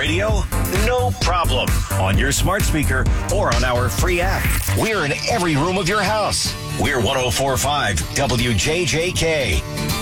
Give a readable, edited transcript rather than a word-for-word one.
radio? No problem. On your smart speaker or on our free app. We're in every room of your house. We're 104.5 WJJK.